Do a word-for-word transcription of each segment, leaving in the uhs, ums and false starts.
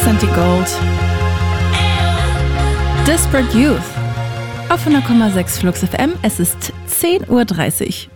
Santi Gold. Desperate Youth. Auf hundert Komma sechs Flux F M. Es ist zehn Uhr dreißig.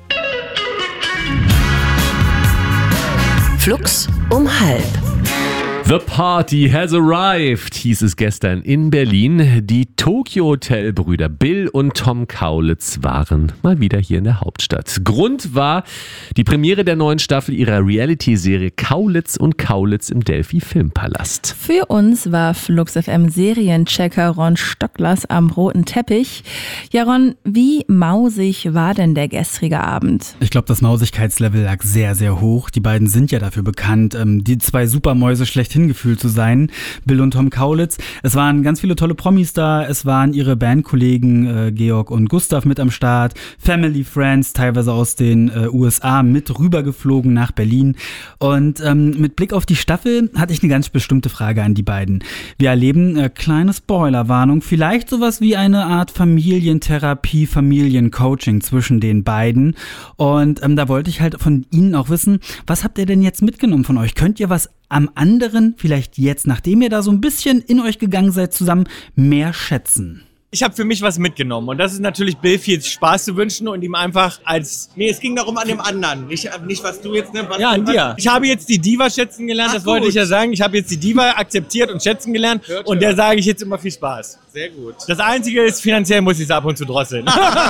Flux um halb. The party has arrived, hieß es gestern in Berlin. Die Tokyo Hotel-Brüder Bill und Tom Kaulitz waren mal wieder hier in der Hauptstadt. Grund war die Premiere der neuen Staffel ihrer Reality-Serie Kaulitz und Kaulitz im Delphi Filmpalast. Für uns war Flux F M-Serienchecker Ron Stocklers am roten Teppich. Ja, Ron, wie mausig war denn der gestrige Abend? Ich glaube, das Mausigkeitslevel lag sehr, sehr hoch. Die beiden sind ja dafür bekannt, die zwei Supermäuse schlecht hingefühlt zu sein, Bill und Tom Kaulitz. Es waren ganz viele tolle Promis da, es waren ihre Bandkollegen äh, Georg und Gustav mit am Start, Family Friends, teilweise aus den äh, U S A mit rübergeflogen nach Berlin. Und ähm, mit Blick auf die Staffel hatte ich eine ganz bestimmte Frage an die beiden. Wir erleben, äh, kleine Spoilerwarnung, vielleicht sowas wie eine Art Familientherapie, Familiencoaching zwischen den beiden. Und ähm, da wollte ich halt von Ihnen auch wissen, was habt ihr denn jetzt mitgenommen von euch? Könnt ihr was am anderen, vielleicht jetzt, nachdem ihr da so ein bisschen in euch gegangen seid, zusammen mehr schätzen? Ich habe für mich was mitgenommen und das ist natürlich Bill viel Spaß zu wünschen und ihm einfach als... Nee, es ging darum an dem anderen, nicht, nicht was du jetzt... Ne, was ja, an dir. Ich habe jetzt die Diva schätzen gelernt, Ach, das wollte gut. ich ja sagen. Ich habe jetzt die Diva akzeptiert und schätzen gelernt hört, und der sage ich jetzt immer viel Spaß. Sehr gut. Das Einzige ist, finanziell muss ich es ab und zu drosseln.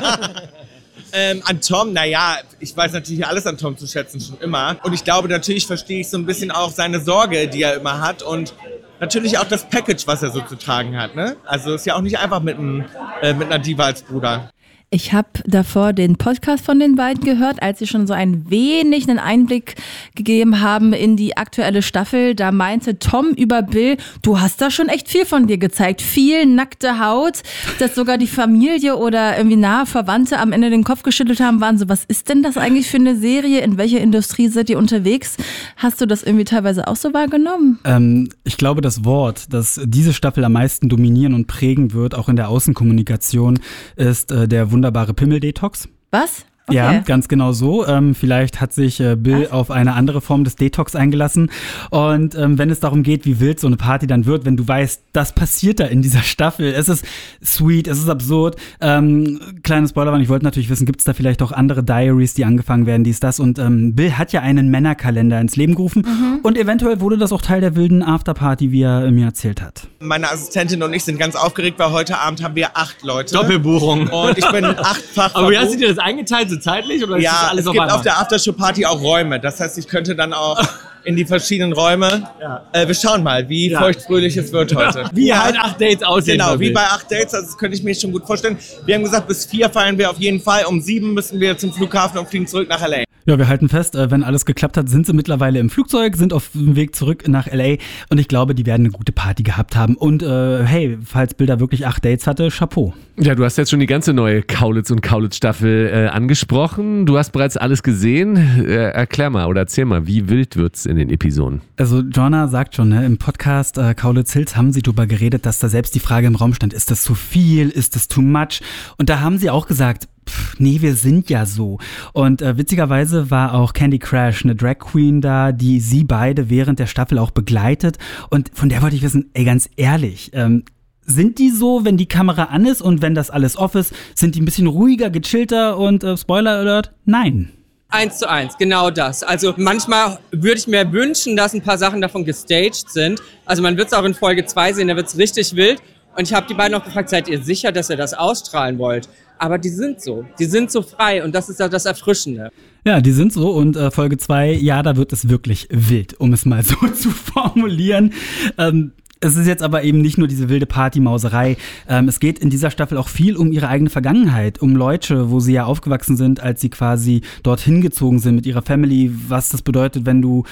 Ähm, an Tom, naja, ich weiß natürlich alles an Tom zu schätzen, schon immer. Und ich glaube, natürlich verstehe ich so ein bisschen auch seine Sorge, die er immer hat und natürlich auch das Package, was er so zu tragen hat, ne? Also ist ja auch nicht einfach mit, einem, äh, mit einer Diva als Bruder. Ich habe davor den Podcast von den beiden gehört, als sie schon so ein wenig einen Einblick gegeben haben in die aktuelle Staffel. Da meinte Tom über Bill, du hast da schon echt viel von dir gezeigt. Viel nackte Haut, dass sogar die Familie oder irgendwie nahe Verwandte am Ende den Kopf geschüttelt haben, waren so, was ist denn das eigentlich für eine Serie? In welcher Industrie seid ihr unterwegs? Hast du das irgendwie teilweise auch so wahrgenommen? Ähm, ich glaube, das Wort, das diese Staffel am meisten dominieren und prägen wird, auch in der Außenkommunikation, ist äh, der wunderbare Pimmel-Detox. Was? Okay. Ja, ganz genau so. Ähm, vielleicht hat sich äh, Bill Was? auf eine andere Form des Detox eingelassen. Und ähm, wenn es darum geht, wie wild so eine Party dann wird, wenn du weißt, das passiert da in dieser Staffel. Es ist sweet, es ist absurd. Ähm, kleine Spoiler, ich wollte natürlich wissen, gibt es da vielleicht auch andere Diaries, die angefangen werden, dies, das. Und ähm, Bill hat ja einen Männerkalender ins Leben gerufen. Mhm. Und eventuell wurde das auch Teil der wilden Afterparty, wie er mir erzählt hat. Meine Assistentin und ich sind ganz aufgeregt, weil heute Abend haben wir acht Leute. Doppelbuchung. Und ich bin achtfach Aber wie hast du dir das eingeteilt? So zeitlich oder ist ja, das alles es auf gibt einmal? auf der Aftershow-Party auch Räume. Das heißt, ich könnte dann auch in die verschiedenen Räume. Ja. Äh, wir schauen mal, wie ja. feuchtfröhlich es wird heute. Wie ja. halt acht Dates aussehen. Genau, wie bei acht Dates. Also das könnte ich mir schon gut vorstellen. Wir haben gesagt, bis vier feiern wir auf jeden Fall. Um sieben müssen wir zum Flughafen und fliegen zurück nach L A. Ja, wir halten fest, wenn alles geklappt hat, sind sie mittlerweile im Flugzeug, sind auf dem Weg zurück nach L A und ich glaube, die werden eine gute Party gehabt haben. Und äh, hey, falls Bill da wirklich acht Dates hatte, Chapeau. Ja, du hast jetzt schon die ganze neue Kaulitz und Kaulitz Staffel äh, angesprochen. Du hast bereits alles gesehen. Äh, erklär mal oder erzähl mal, wie wild wird's in den Episoden? Also Joanna sagt schon, ne, im Podcast äh, Kaulitz Hills haben sie darüber geredet, dass da selbst die Frage im Raum stand, ist das zu viel, ist das too much? Und da haben sie auch gesagt, Pff, nee, wir sind ja so. Und äh, witzigerweise war auch Candy Crash, eine Drag Queen da, die sie beide während der Staffel auch begleitet. Und von der wollte ich wissen, ey, ganz ehrlich, ähm, sind die so, wenn die Kamera an ist und wenn das alles off ist, sind die ein bisschen ruhiger, gechillter und äh, Spoiler Alert, nein. Eins zu eins, genau das. Also manchmal würde ich mir wünschen, dass ein paar Sachen davon gestaged sind. Also man wird es auch in Folge zwei sehen, da wird es richtig wild. Und ich habe die beiden auch gefragt, seid ihr sicher, dass ihr das ausstrahlen wollt? Aber die sind so, die sind so frei und das ist ja das Erfrischende. Ja, die sind so und äh, Folge zwei, ja, da wird es wirklich wild, um es mal so zu formulieren. Ähm, es ist jetzt aber eben nicht nur diese wilde Partymauserei. Ähm, es geht in dieser Staffel auch viel um ihre eigene Vergangenheit, um Leute, wo sie ja aufgewachsen sind, als sie quasi dorthin gezogen sind mit ihrer Family, was das bedeutet, wenn du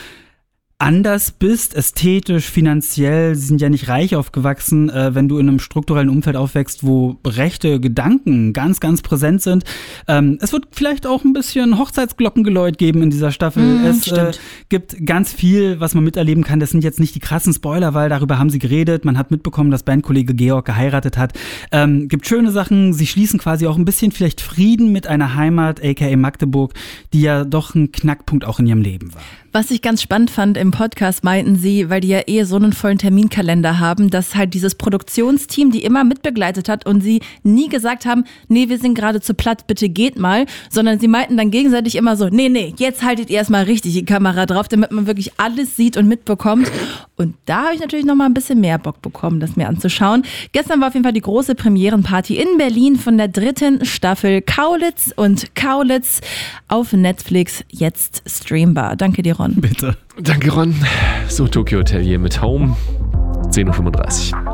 anders bist, ästhetisch, finanziell, sie sind ja nicht reich aufgewachsen, äh, wenn du in einem strukturellen Umfeld aufwächst, wo rechte Gedanken ganz, ganz präsent sind. Ähm, es wird vielleicht auch ein bisschen Hochzeitsglockengeläut geben in dieser Staffel. Mm, es äh, gibt ganz viel, was man miterleben kann. Das sind jetzt nicht die krassen Spoiler, weil darüber haben sie geredet. Man hat mitbekommen, dass Bandkollege Georg geheiratet hat. Ähm, gibt schöne Sachen. Sie schließen quasi auch ein bisschen vielleicht Frieden mit einer Heimat, aka Magdeburg, die ja doch ein Knackpunkt auch in ihrem Leben war. Was ich ganz spannend fand im Podcast, meinten sie, weil die ja eh so einen vollen Terminkalender haben, dass halt dieses Produktionsteam die immer mitbegleitet hat und sie nie gesagt haben, nee, wir sind gerade zu platt, bitte geht mal, sondern sie meinten dann gegenseitig immer so, nee, nee, jetzt haltet ihr erstmal richtig die Kamera drauf, damit man wirklich alles sieht und mitbekommt. Und da habe ich natürlich noch mal ein bisschen mehr Bock bekommen, das mir anzuschauen. Gestern war auf jeden Fall die große Premierenparty in Berlin von der dritten Staffel Kaulitz und Kaulitz auf Netflix, jetzt streambar. Danke dir, Ron. Bitte. Danke, Ron. So, Tokyo Hotel hier mit Home. zehn Uhr fünfunddreißig.